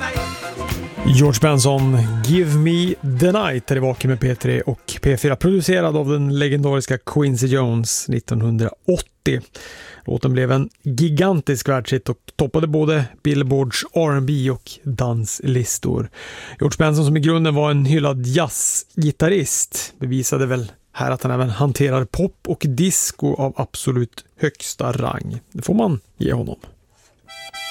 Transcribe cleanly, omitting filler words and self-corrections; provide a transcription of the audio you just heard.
George Benson, Give Me The Night är i Vaken med P3 och P4, producerad av den legendariska Quincy Jones 1980. Låten blev en gigantisk världshit och toppade både Billboards R&B och danslistor. George Benson, som i grunden var en hyllad jazzgitarrist, bevisade väl här att han även hanterar pop och disco av absolut högsta rang. Det får man ge honom.